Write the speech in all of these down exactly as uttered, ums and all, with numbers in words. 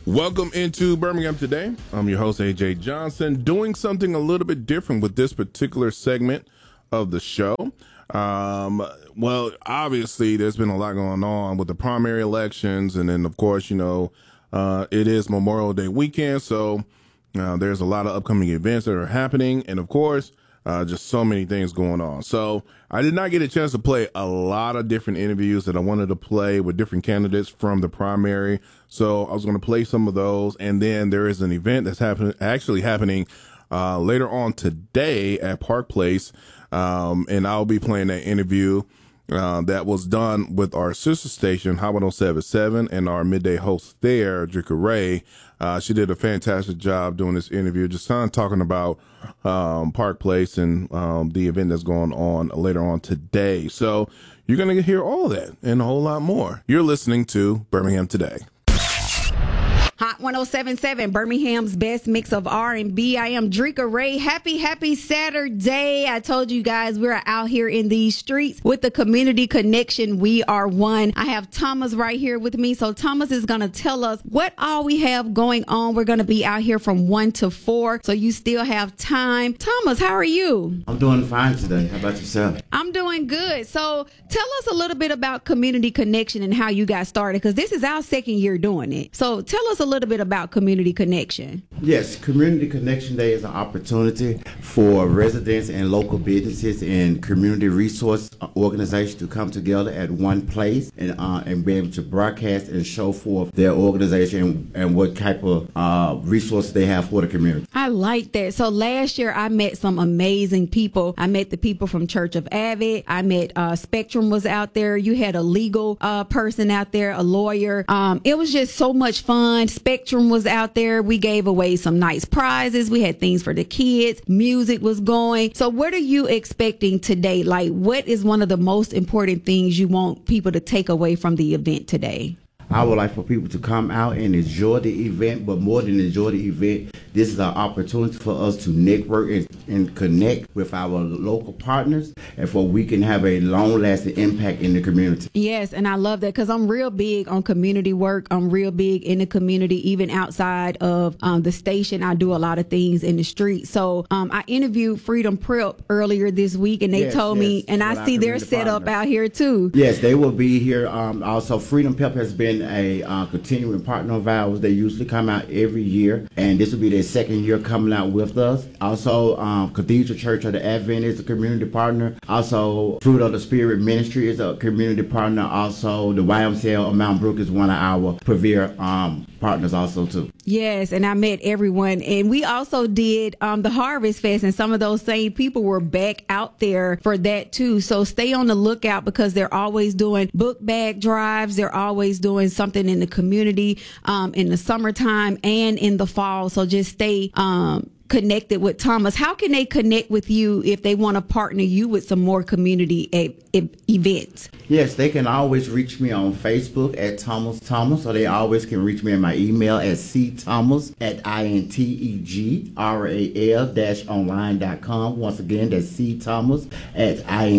Welcome into Birmingham Today. I'm your host, A J Johnson, doing something a little bit different with this particular segment of the show. Um, well, obviously, there's been a lot going on with the primary elections. And then, of course, you know, uh, it is Memorial Day weekend. So uh, there's a lot of upcoming events that are happening. And, of course, Uh, just so many things going on. So I did not get a chance to play a lot of different interviews that I wanted to play with different candidates from the primary. So I was going to play some of those. And then there is an event that's happening, actually happening uh, later on today at Park Place. Um, and I'll be playing that interview uh, that was done with our sister station, Hot one oh seven point seven, and our midday host there, Drika Ray. Uh, she did a fantastic job doing this interview, just kind of talking about um, Park Place and um, the event that's going on later on today. So you're going to hear all that and a whole lot more. You're listening to Birmingham Today. Hot one oh seven point seven, Birmingham's best mix of R and B. I am Drika Ray. Happy, happy Saturday. I told you guys we're out here in these streets with the community connection. We are one. I have Thomas right here with me. So Thomas is going to tell us what all we have going on. We're going to be out here from one to four. So you still have time. Thomas, how are you? I'm doing fine today. How about yourself? I'm doing good. So tell us a little bit about community connection and how you got started, because this is our second year doing it. So tell us a little bit about community connection. Yes, Community Connection Day is an opportunity for residents and local businesses and community resource organizations to come together at one place and uh, and be able to broadcast and show forth their organization and, and what type of uh, resources they have for the community. I like that. So last year I met some amazing people. I met the people from Church of Avid. I met uh, Spectrum was out there. You had a legal uh, person out there, a lawyer. Um, it was just so much fun. Spectrum was out there. We gave away some nice prizes. We had things for the kids. Music was going. So what are you expecting today? Like, what is one of the most important things you want people to take away from the event today? I would like for people to come out and enjoy the event, but more than enjoy the event, this is an opportunity for us to network and, and connect with our local partners and for we can have a long-lasting impact in the community. Yes, and I love that because I'm real big on community work. I'm real big in the community, even outside of um, the station. I do a lot of things in the street. So um, I interviewed Freedom Prep earlier this week, and they yes, told yes, me, and I see they're set up out here too. Yes, they will be here. Um, also, Freedom Prep has been a uh, continuing partner of ours. They usually come out every year, and this will be their second year coming out with us. Also, um, Cathedral Church of the Advent is a community partner. Also, Fruit of the Spirit Ministry is a community partner. Also, the Y M C A of Mount Brook is one of our premier um, partners also too. Yes, and I met everyone. And we also did um, the Harvest Fest, and some of those same people were back out there for that too. So stay on the lookout because they're always doing book bag drives. They're always doing something in the community um, in the summertime and in the fall. So just stay um, connected with Thomas. How can they connect with you if they want to partner you with some more community e- e- events? Yes, they can always reach me on Facebook at Thomas Thomas, or they always can reach me in my email at cthomas at integral dash online dot com. Once again, that's cthomas at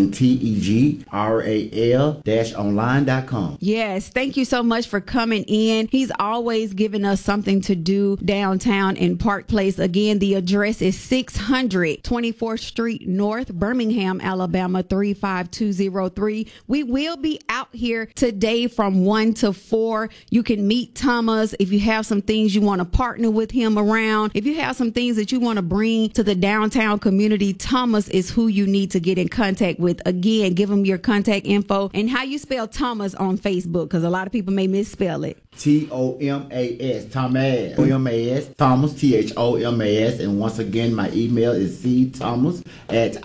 integral dash online dot com. Yes, thank you so much for coming in. He's always giving us something to do downtown in Park Place. Again, the address is six hundred twenty-fourth Street North, Birmingham, Alabama, three five two zero three. We will be out here today from one to four. You can meet Thomas if you have some things you want to partner with him around. If you have some things that you want to bring to the downtown community, Thomas is who you need to get in contact with. Again, give him your contact info and how you spell Thomas on Facebook, because a lot of people may misspell it. T O M A S, Thomas, O M A S, Thomas, T H O M A S. And once again, my email is cthomas at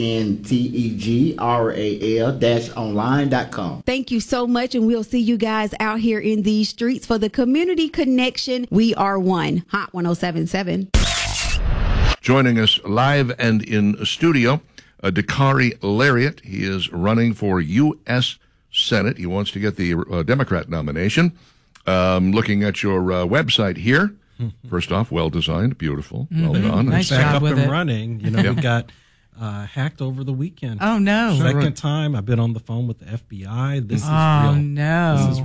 integral dash online dot com. Thank you so much, and we'll see you guys out here in these streets for the Community Connection. We are one. Hot one oh seven point seven. Joining us live and in studio, uh, Dakari Lariat. He is running for U S Senate. He wants to get the uh, Democrat nomination. Um, looking at your uh, website here, first off, well designed, beautiful, well mm-hmm. done. Nice Back job up with and it. running. You know, yeah. we got uh, hacked over the weekend. Oh no! Second right? time I've been on the phone with the F B I. This is oh real. no! This is real.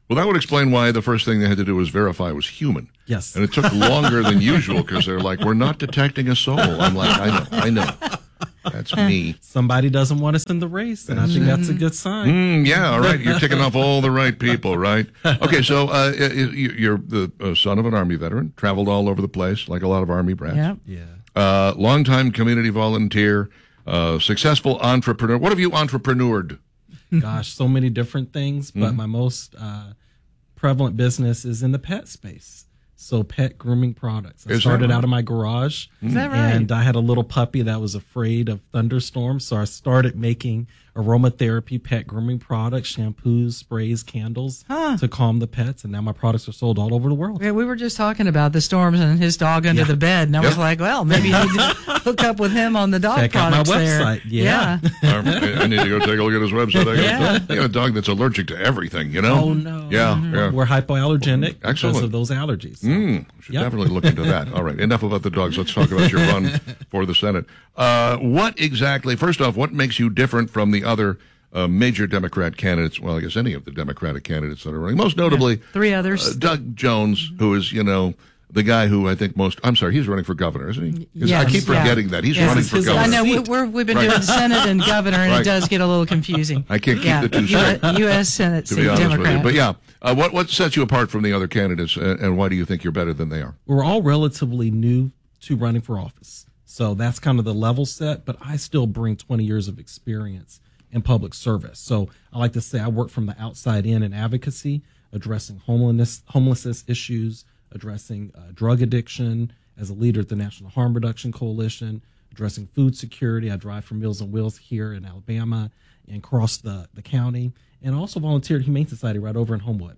Well, that would explain why the first thing they had to do was verify it was human. Yes. And it took longer than usual because they're like, we're not detecting a soul. I'm like, I know, I know. That's me. Somebody doesn't want us in the race, and I think that's a good sign. Mm, yeah, all right. You're ticking off all the right people, right? Okay, so uh, you're the son of an Army veteran, traveled all over the place like a lot of Army brats. Yeah. Yeah. Uh, longtime community volunteer, uh, successful entrepreneur. What have you entrepreneured? Gosh, so many different things, but Mm-hmm. my most uh, prevalent business is in the pet space. So pet grooming products. I Is that started right? out of my garage. Is that right? And I had a little puppy that was afraid of thunderstorms. So I started making aromatherapy pet grooming products, shampoos, sprays, candles Huh. to calm the pets. And now my products are sold all over the world. Yeah, we were just talking about the storms and his dog under the bed, and I was Yeah. like, well, maybe you need to hook up with him on the dog Check out my products there. website. Yeah. Um, I need to go take a look at his website. I Yeah. got you have a dog that's allergic to everything, you know? Oh, no. Yeah, yeah. We're hypoallergenic Excellent. because of those allergies. So. Mm, should Yep. definitely look into that. All right, enough about the dogs. Let's talk about your run for the Senate. Uh, what exactly, first off, what makes you different from the other uh, major Democrat candidates? Well, I guess any of the Democratic candidates that are running. Most notably, Three others. uh, Doug Jones, who is, you know, the guy who I think most, I'm sorry, he's running for governor, isn't he? 'Cause I Yes, keep yeah. forgetting that. He's Yes, running it's for his governor. I know we, seat. we're, we've been Right. doing Senate and governor, and Right. it does get a little confusing. I can't keep yeah. the two U S, straight. U S Senate To seat be honest Democrat. with you. But yeah, uh, what, what sets you apart from the other candidates, and, and why do you think you're better than they are? We're all relatively new to running for office. So that's kind of the level set, but I still bring twenty years of experience in public service. So I like to say I work from the outside in in advocacy, addressing homelessness, homelessness issues, addressing uh, drug addiction as a leader at the National Harm Reduction Coalition, addressing food security. I drive for Meals on Wheels here in Alabama and across the, the county, and also volunteered at Humane Society right over in Homewood.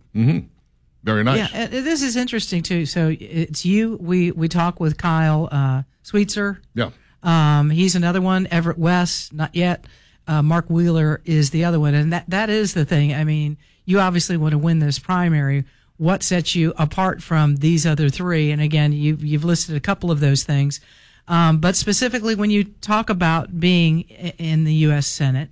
Very nice. Yeah, uh, this is interesting too. So it's you. We we talk with Kyle uh, Sweetser. Yeah. Um, he's another one. Everett West, not yet. Uh, Mark Wheeler is the other one, and that that is the thing. I mean, you obviously want to win this primary. What sets you apart from these other three? And again, you've you've listed a couple of those things, um, but specifically when you talk about being i- in the U S Senate,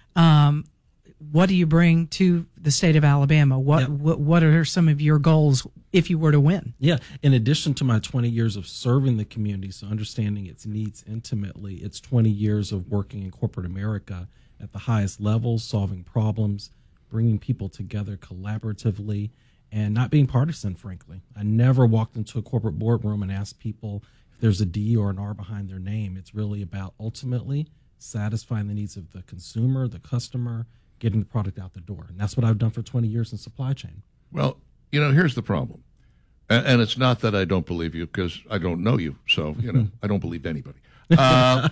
um, what do you bring to the state of Alabama? What, Yep. what what are some of your goals if you were to win? Yeah. In addition to my twenty years of serving the community, so understanding its needs intimately, it's twenty years of working in corporate America at the highest levels, solving problems, bringing people together collaboratively, and not being partisan, frankly. I never walked into a corporate boardroom and asked people if there's a D or an R behind their name. It's really about ultimately satisfying the needs of the consumer, the customer, getting the product out the door. And that's what I've done for twenty years in supply chain. Well, you know, here's the problem. And, and it's not that I don't believe you because I don't know you. So, you know, I don't believe anybody. Uh,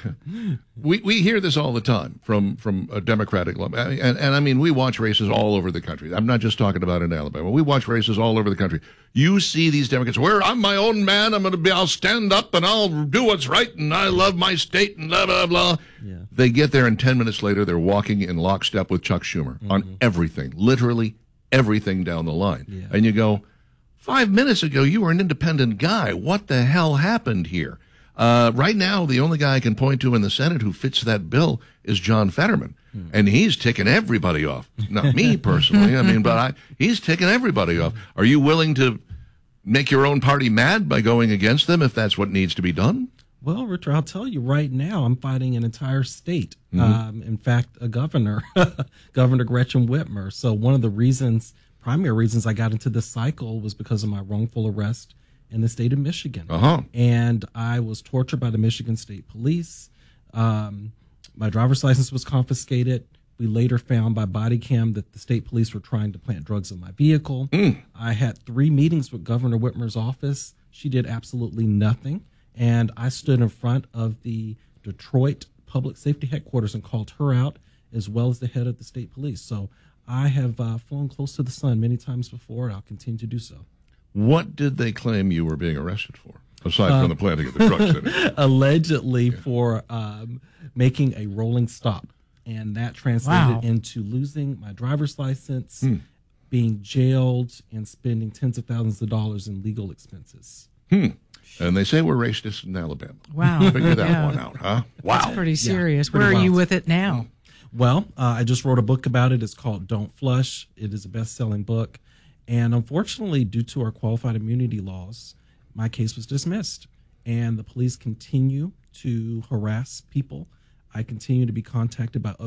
we we hear this all the time from from a Democratic level, and, and I mean we watch races all over the country. I'm not just talking about in Alabama. We watch races all over the country. You see these Democrats, where I'm my own man. I'm going to be. I'll stand up and I'll do what's right, and I love my state, and blah blah blah. Yeah. They get there, and ten minutes later, they're walking in lockstep with Chuck Schumer on everything, literally everything down the line. Yeah. And you go, five minutes ago, you were an independent guy. What the hell happened here? Uh, right now, the only guy I can point to in the Senate who fits that bill is John Fetterman. Hmm. And he's ticking everybody off. Not me personally, I mean, but I, he's ticking everybody off. Are you willing to make your own party mad by going against them if that's what needs to be done? Well, Richard, I'll tell you right now, I'm fighting an entire state. Mm-hmm. Um, in fact, a governor, Governor Gretchen Whitmer. So one of the reasons, primary reasons I got into this cycle was because of my wrongful arrest in the state of Michigan. Uh-huh. And I was tortured by the Michigan State Police. Um, my driver's license was confiscated. We later found by body cam that the state police were trying to plant drugs in my vehicle. Mm. I had three meetings with Governor Whitmer's office. She did absolutely nothing. And I stood in front of the Detroit Public Safety Headquarters and called her out, as well as the head of the state police. So I have uh, flown close to the sun many times before, and I'll continue to do so. What did they claim you were being arrested for, aside from the planting of the drugs in it? Allegedly for um, making a rolling stop. And that translated Wow. into losing my driver's license, being jailed, and spending tens of thousands of dollars in legal expenses. And they say we're racist in Alabama. Wow. Figure that Yeah. one out, huh? Wow. That's pretty serious. pretty Where are you wild. with it now? Well, uh, I just wrote a book about it. It's called Don't Flush. It is a best-selling book. And unfortunately, due to our qualified immunity laws, my case was dismissed. And the police continue to harass people. I continue to be contacted by